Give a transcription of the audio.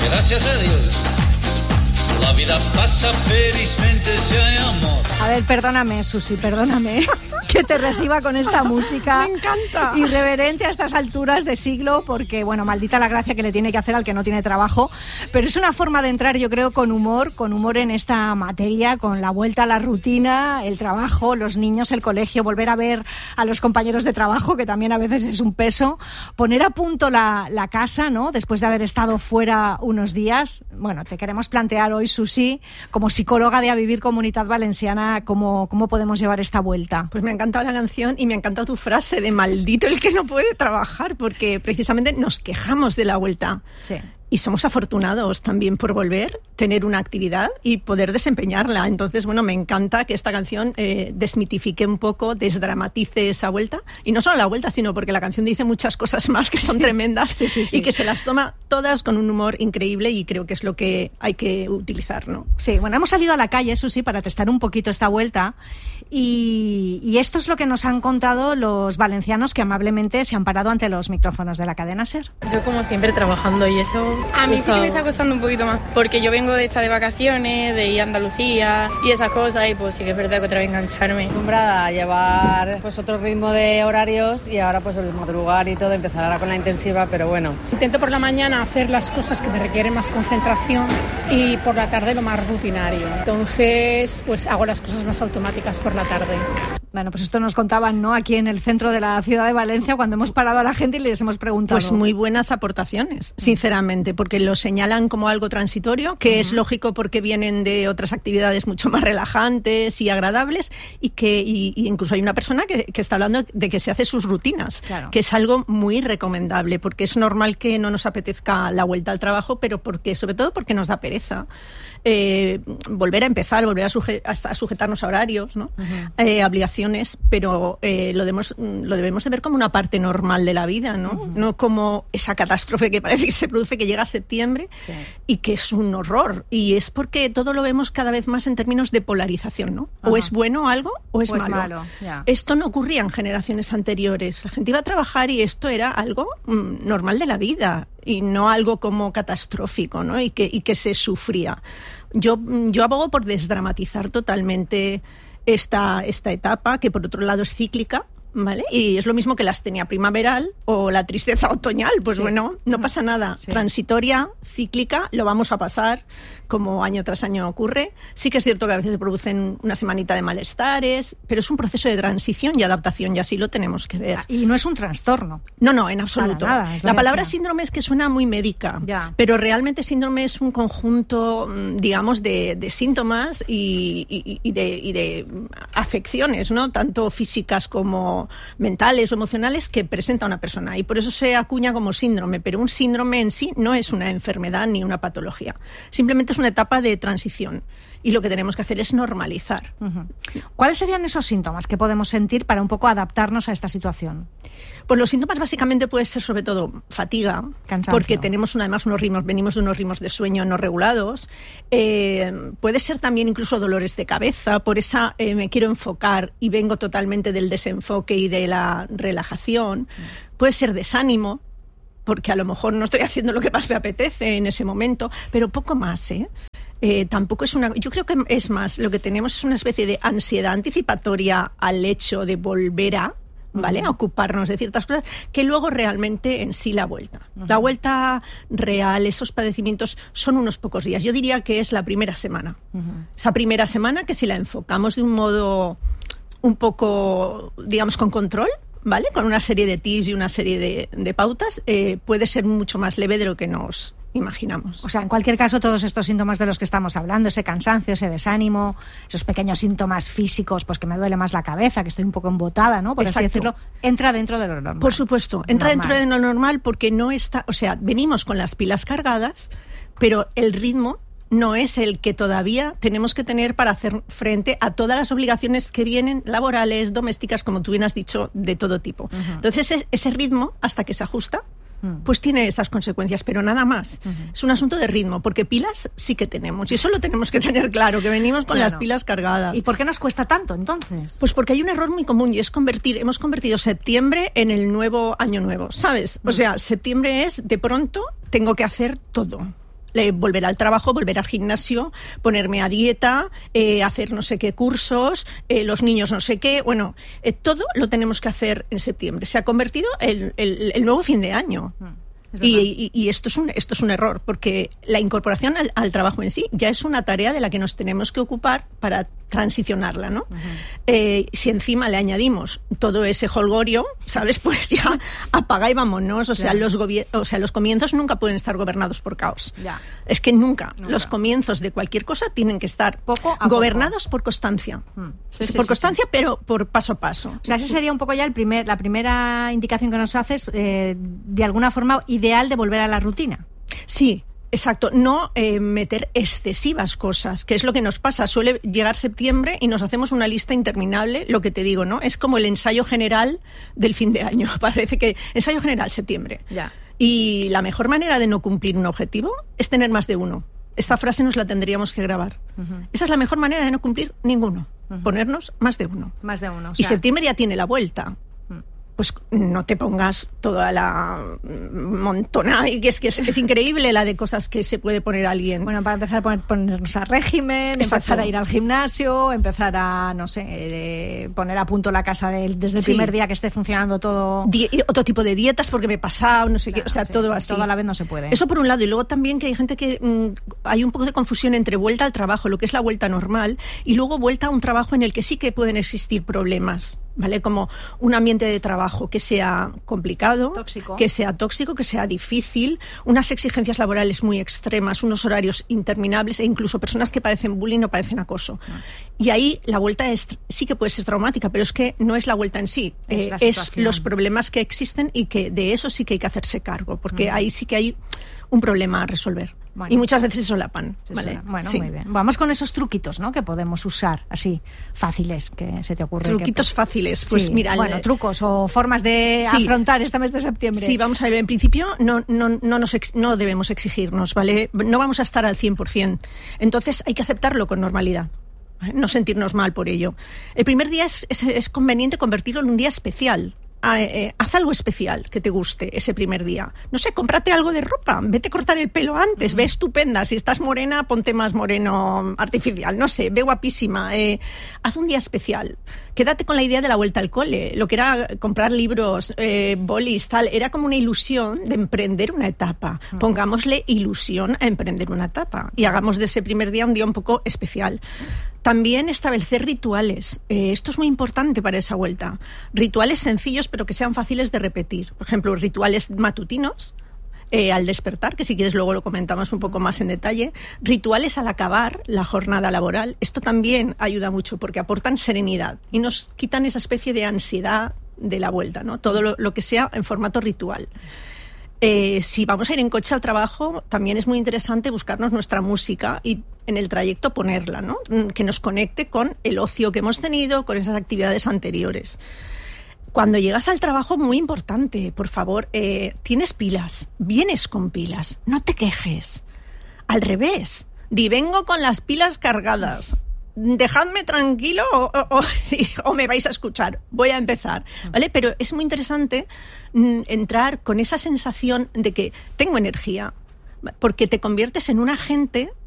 Gracias a Dios. La vida pasa felizmente si hay amor. A ver, perdóname, Susi, perdóname que te reciba con esta música. Me encanta. Irreverente a estas alturas de siglo, porque, bueno, maldita la gracia que le tiene que hacer al que no tiene trabajo. Pero es una forma de entrar, yo creo, con humor en esta materia, con la vuelta a la rutina, el trabajo, los niños, el colegio, volver a ver a los compañeros de trabajo, que también a veces es un peso. Poner a punto la casa, ¿no? Después de haber estado fuera unos días. Bueno, te queremos plantear hoy, Susi, como psicóloga de A Vivir Comunitat Valenciana, ¿cómo podemos llevar esta vuelta? Pues me ha encantado la canción y me ha encantado tu frase de maldito el que no puede trabajar, porque precisamente nos quejamos de la vuelta. Sí. Y somos afortunados también por volver, tener una actividad y poder desempeñarla. Entonces, bueno, me encanta que esta canción desmitifique un poco, desdramatice esa vuelta. Y no solo la vuelta, sino porque la canción dice muchas cosas más que son tremendas sí. Y que se las toma todas con un humor increíble y creo que es lo que hay que utilizar, ¿no? Sí, bueno, hemos salido a la calle, Susi, para testar un poquito esta vuelta y esto es lo que nos han contado los valencianos que amablemente se han parado ante los micrófonos de la cadena SER. Yo como siempre trabajando y eso... A mí sí que me está costando un poquito más, porque yo vengo de vacaciones, de ir a Andalucía y esas cosas, y pues sí que es verdad que otra vez engancharme. Acostumbrada a llevar pues otro ritmo de horarios y ahora pues el madrugar y todo, empezar ahora con la intensiva, pero bueno. Intento por la mañana hacer las cosas que me requieren más concentración y por la tarde lo más rutinario. Entonces pues hago las cosas más automáticas por la tarde. Bueno, pues esto nos contaban, ¿no? Aquí en el centro de la ciudad de Valencia, cuando hemos parado a la gente y les hemos preguntado. Pues muy buenas aportaciones, sinceramente, porque lo señalan como algo transitorio, que es lógico porque vienen de otras actividades mucho más relajantes y agradables, y incluso hay una persona que está hablando de que se hace sus rutinas, claro, que es algo muy recomendable, porque es normal que no nos apetezca la vuelta al trabajo, pero sobre todo porque nos da pereza. Volver a empezar, volver a sujetarnos a horarios, ¿no? Obligaciones, pero lo debemos de ver como una parte normal de la vida, ¿no? No como esa catástrofe que parece que se produce, que llega a septiembre, sí, y que es un horror. Y es porque todo lo vemos cada vez más en términos de polarización, ¿no? O es bueno algo o es malo. Yeah. Esto no ocurría en generaciones anteriores. La gente iba a trabajar y esto era algo normal de la vida y no algo como catastrófico, ¿no? Y que se sufría. Yo abogo por desdramatizar totalmente esta etapa, que por otro lado es cíclica, ¿vale? Y es lo mismo que la astenia primaveral o la tristeza otoñal. Pues sí, bueno, no pasa nada. Sí. Transitoria, cíclica, lo vamos a pasar, como año tras año ocurre. Sí que es cierto que a veces se producen una semanita de malestares, pero es un proceso de transición y adaptación, y así lo tenemos que ver. Y no es un trastorno. No, en absoluto. Nada, la palabra síndrome es que suena muy médica, ya, pero realmente síndrome es un conjunto, digamos, de síntomas y de afecciones, ¿no? Tanto físicas como mentales o emocionales que presenta una persona, y por eso se acuña como síndrome, pero un síndrome en sí no es una enfermedad ni una patología, simplemente es una etapa de transición, y lo que tenemos que hacer es normalizar. ¿Cuáles serían esos síntomas que podemos sentir para un poco adaptarnos a esta situación? Pues los síntomas básicamente pueden ser sobre todo fatiga, cansancio, porque tenemos además venimos de unos ritmos de sueño no regulados. Puede ser también incluso dolores de cabeza, por esa me quiero enfocar y vengo totalmente del desenfoque y de la relajación. Puede ser desánimo, porque a lo mejor no estoy haciendo lo que más me apetece en ese momento, pero poco más, tampoco es yo creo que es más, lo que tenemos es una especie de ansiedad anticipatoria al hecho de volver a, ¿vale?, a ocuparnos de ciertas cosas, que luego realmente en sí la vuelta. La vuelta real, esos padecimientos son unos pocos días. Yo diría que es la primera semana. Esa primera semana que si la enfocamos de un modo un poco, digamos, con control, ¿vale?, con una serie de tips y una serie de pautas, puede ser mucho más leve de lo que nos imaginamos. O sea, en cualquier caso, todos estos síntomas de los que estamos hablando, ese cansancio, ese desánimo, esos pequeños síntomas físicos, pues que me duele más la cabeza, que estoy un poco embotada, ¿no?, por así decirlo, entra dentro de lo normal. Por supuesto, entra dentro de lo normal, porque no está, o sea, venimos con las pilas cargadas, pero el ritmo no es el que todavía tenemos que tener para hacer frente a todas las obligaciones que vienen, laborales, domésticas, como tú bien has dicho, de todo tipo. Entonces, ese ritmo, hasta que se ajusta, pues tiene esas consecuencias, pero nada más. Es un asunto de ritmo, porque pilas sí que tenemos, y eso lo tenemos que tener claro, que venimos con las pilas cargadas. ¿Y por qué nos cuesta tanto, entonces? Pues porque hay un error muy común, y es hemos convertido septiembre en el nuevo año nuevo, ¿sabes? O sea, septiembre es, de pronto, tengo que hacer todo. volver al trabajo, volver al gimnasio, ponerme a dieta, hacer no sé qué cursos, los niños no sé qué. Bueno, todo lo tenemos que hacer en septiembre. Se ha convertido en el nuevo fin de año. Y esto es un error, porque la incorporación al trabajo en sí ya es una tarea de la que nos tenemos que ocupar para transicionarla, ¿no? Si encima le añadimos todo ese jolgorio, ¿sabes? Pues ya apaga y vámonos. O sea, los comienzos nunca pueden estar gobernados por caos. Ya. Es que nunca. Los comienzos de cualquier cosa tienen que estar gobernados por constancia. Por constancia, pero por paso a paso. O sea, ese sería un poco ya la primera indicación que nos haces, de alguna forma ideal de volver a la rutina. Sí. Exacto, no meter excesivas cosas, que es lo que nos pasa. Suele llegar septiembre y nos hacemos una lista interminable, lo que te digo, ¿no? Es como el ensayo general del fin de año. Parece que ensayo general, septiembre. Ya. Y la mejor manera de no cumplir un objetivo es tener más de uno. Esta frase nos la tendríamos que grabar. Esa es la mejor manera de no cumplir ninguno. Ponernos más de uno. Más de uno. O sea, y septiembre ya tiene la vuelta. Pues no te pongas toda la montona, que es increíble la de cosas que se puede poner alguien. Bueno, para empezar a ponernos a régimen, empezar a ir al gimnasio, empezar a, no sé, poner a punto la casa desde el primer día que esté funcionando todo. Otro tipo de dietas, porque me he pasado, no sé qué, o sea, todo así. Todo a la vez no se puede. Eso por un lado, y luego también que hay gente que hay un poco de confusión entre vuelta al trabajo, lo que es la vuelta normal, y luego vuelta a un trabajo en el que sí que pueden existir problemas, ¿vale? Como un ambiente de trabajo que sea complicado, que sea tóxico, que sea difícil, unas exigencias laborales muy extremas, unos horarios interminables e incluso personas que padecen bullying o padecen acoso. Y ahí la vuelta sí que puede ser traumática, pero es que no es la vuelta en sí, es los problemas que existen y que de eso sí que hay que hacerse cargo, porque ahí sí que hay un problema a resolver. Bueno, y muchas veces se solapan. ¿Vale? Bueno, sí. Muy bien. Vamos con esos truquitos, ¿no? Que podemos usar, así, fáciles, que se te ocurre. Truquitos fáciles. Pues mira, bueno, trucos o formas de afrontar este mes de septiembre. Sí, vamos a ver. En principio no debemos exigirnos, ¿vale? No vamos a estar al 100%. Entonces hay que aceptarlo con normalidad. No sentirnos mal por ello. El primer día es conveniente convertirlo en un día especial. Haz algo especial que te guste ese primer día. No sé, cómprate algo de ropa, vete a cortar el pelo antes, ve estupenda. Si estás morena, ponte más moreno artificial. No sé, ve guapísima. Haz un día especial. Quédate con la idea de la vuelta al cole. Lo que era comprar libros, bolis, tal, era como una ilusión de emprender una etapa. Pongámosle ilusión a emprender una etapa y hagamos de ese primer día un día un poco especial. También establecer rituales. Esto es muy importante para esa vuelta. Rituales sencillos, pero que sean fáciles de repetir. Por ejemplo, rituales matutinos al despertar, que si quieres luego lo comentamos un poco más en detalle. Rituales al acabar la jornada laboral. Esto también ayuda mucho porque aportan serenidad y nos quitan esa especie de ansiedad de la vuelta, ¿no? Todo lo que sea en formato ritual. Si vamos a ir en coche al trabajo, también es muy interesante buscarnos nuestra música y en el trayecto ponerla, ¿no? Que nos conecte con el ocio que hemos tenido, con esas actividades anteriores. Cuando llegas al trabajo, muy importante, por favor, tienes pilas, vienes con pilas, no te quejes. Al revés, vengo con las pilas cargadas. Dejadme tranquilo o me vais a escuchar. Voy a empezar, ¿vale? Pero es muy interesante entrar con esa sensación de que tengo energía, porque te conviertes en un agente